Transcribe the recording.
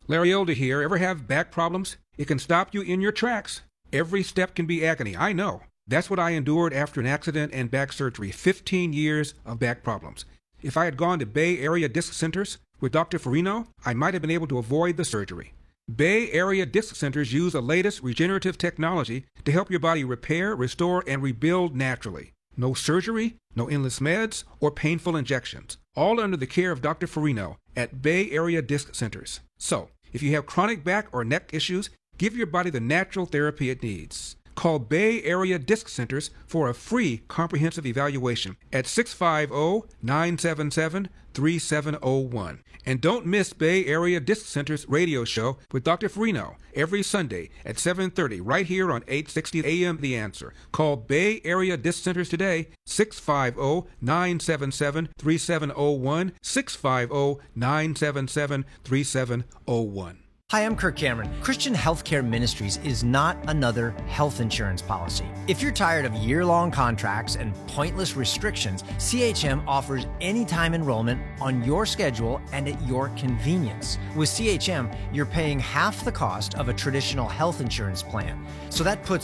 Larry Elder here. Ever have back problems? It can stop you in your tracks. Every step can be agony. I know. That's what I endured after an accident and back surgery. 15 years of back problems. If I had gone to Bay Area Disc Centers with Dr. Farino, I might have been able to avoid the surgery. Bay Area Disc Centers use the latest regenerative technology to help your body repair, restore, and rebuild naturally. No surgery, no endless meds, or painful injections. All under the care of Dr. Farino at Bay Area Disc Centers. So, if you have chronic back or neck issues, give your body the natural therapy it needs. Call Bay Area Disc Centers for a free comprehensive evaluation at 650-977-3701. And don't miss Bay Area Disc Centers radio show with Dr. Farino every Sunday at 7:30 right here on 860 AM The Answer. Call Bay Area Disc Centers today, 650-977-3701, 650-977-3701. Hi, I'm Kirk Cameron. Christian Healthcare Ministries is not another health insurance policy. If you're tired of year-long contracts and pointless restrictions, CHM offers anytime enrollment on your schedule and at your convenience. With CHM, you're paying half the cost of a traditional health insurance plan. So that puts